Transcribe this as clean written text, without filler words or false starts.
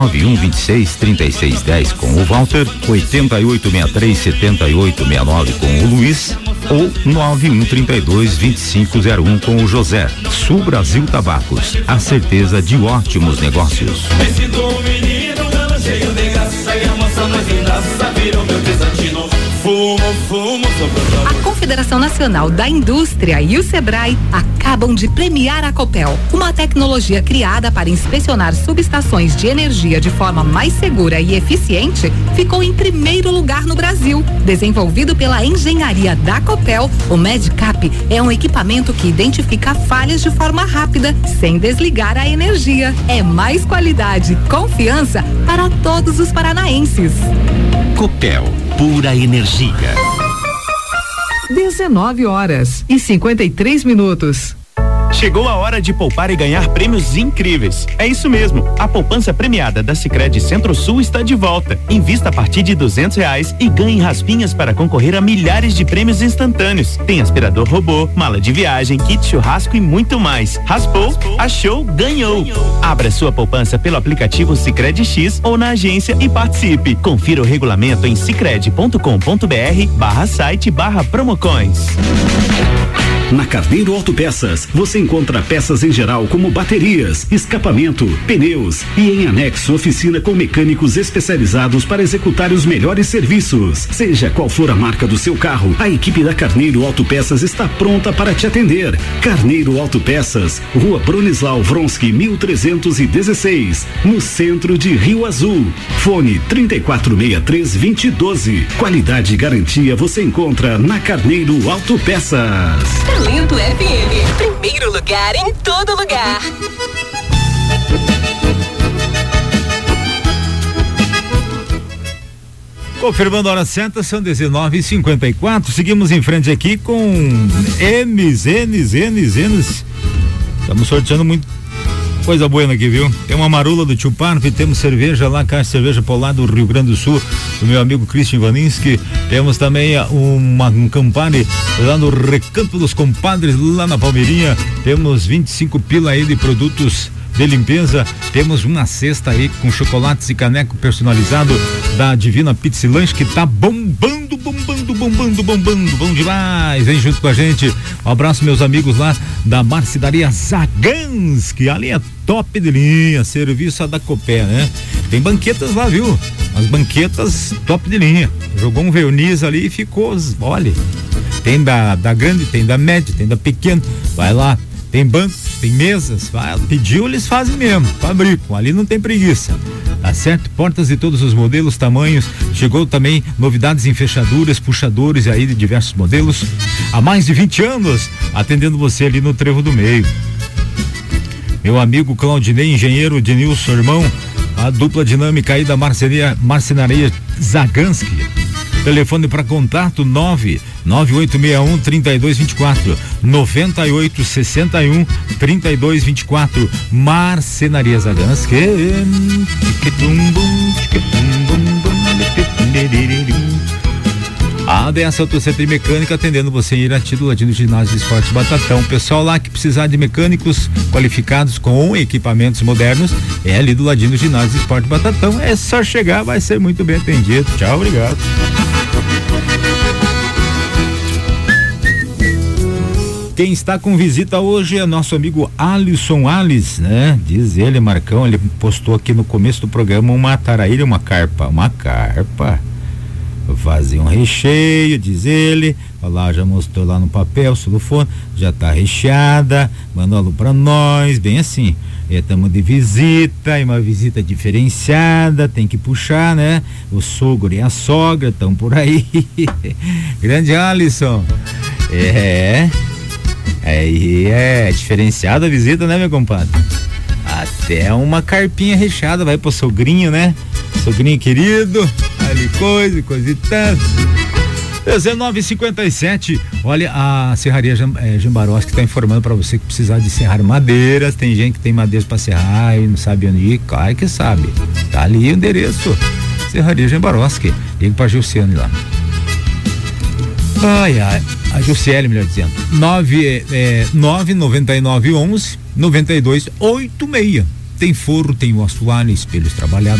9126-3610 com o Walter, 8863-7869 com o Luiz ou 9132-2501 com o José. Sul Brasil Tabacos, a certeza de ótimos negócios. A Confederação Nacional da Indústria e o Sebrae acabam de premiar a Copel, uma tecnologia criada para inspecionar subestações de energia de forma mais segura e eficiente, ficou em primeiro lugar no Brasil. Desenvolvido pela engenharia da Copel, o Medcap é um equipamento que identifica falhas de forma rápida, sem desligar a energia. É mais qualidade, confiança para todos os paranaenses. Copel, pura energia. 19h53. Chegou a hora de poupar e ganhar prêmios incríveis. É isso mesmo, a poupança premiada da Sicredi Centro-Sul está de volta. Invista a partir de R$200 e ganhe raspinhas para concorrer a milhares de prêmios instantâneos. Tem aspirador robô, mala de viagem, kit churrasco e muito mais. Raspou, achou, ganhou. Abra sua poupança pelo aplicativo Sicredi X ou na agência e participe. Confira o regulamento em sicredi.com.br/site/promocões. Na Carneiro Autopeças, você encontra peças em geral como baterias, escapamento, pneus e em anexo oficina com mecânicos especializados para executar os melhores serviços. Seja qual for a marca do seu carro, a equipe da Carneiro Autopeças está pronta para te atender. Carneiro Autopeças, Rua Bronislau Vronsky 1316, no centro de Rio Azul. Fone 3463-2012. Qualidade e garantia você encontra na Carneiro Autopeças. Talento FM, primeiro lugar em todo lugar. Confirmando a hora certa, são 19h54. Seguimos em frente aqui com N's. Estamos sorteando muito coisa boa aqui, viu? Tem uma marula do Tio Parve, temos cerveja lá, Caixa Cerveja Polar do Rio Grande do Sul, do meu amigo Christian Vaninski. Temos também um Campari lá no Recanto dos Compadres, lá na Palmeirinha. Temos 25 pila aí de produtos de limpeza. Temos uma cesta aí com chocolates e caneco personalizado da Divina Pizza e Lanche, que tá bombando. Bom demais. Vem junto com a gente. Um abraço, meus amigos lá da Marcenaria Zagansky. Ali é top de linha, serviço da Copé, né? Tem banquetas lá, viu? As banquetas top de linha. Jogou um verniz ali e ficou, olha. Tem da grande, tem da média, tem da pequena. Vai lá. Tem bancos, tem mesas, pediu, eles fazem mesmo, fabricam, ali não tem preguiça, tá certo? Portas de todos os modelos, tamanhos, chegou também novidades em fechaduras, puxadores aí de diversos modelos, há mais de 20 anos, atendendo você ali no Trevo do Meio. Meu amigo Claudinei, engenheiro de Nilson, irmão, a dupla dinâmica aí da Marcenaria Zagansky. Telefone para contato 99861-3224, 9861-3224. Marcenaria Zagansky. A ADS Autocentro Mecânica, atendendo você em Irati, do ladinho do Ginásio de Esportes Batatão. Pessoal lá que precisar de mecânicos qualificados com equipamentos modernos, é ali do ladinho do Ginásio de Esportes Batatão. É só chegar, vai ser muito bem atendido. Tchau, obrigado. Quem está com visita hoje é nosso amigo Alisson Alice, né? Diz ele, Marcão, ele postou aqui no começo do programa uma taraíra, uma carpa. Fazer um recheio, diz ele. Olha lá, já mostrou lá no papel, celofone, já tá recheada, mandou alô pra nós, bem assim. Estamos de visita, e uma visita diferenciada, tem que puxar, né? O sogro e a sogra estão por aí. Grande Alisson. Aí é diferenciada a visita, né, meu compadre? Até uma carpinha recheada vai pro sogrinho, né? Sogrinho querido, ali coisa e tanto. 19h57. Olha, a Serraria Jambarovski está informando para você que precisar de serrar madeiras. Tem gente que tem madeiras para serrar e não sabe onde ir. Claro que sabe. Tá ali o endereço. Serraria Jambarovski. Liga pra Gilciane lá. A Gilciele, melhor dizendo. 99911-9286. tem forro, tem o assoalho, espelhos trabalhados.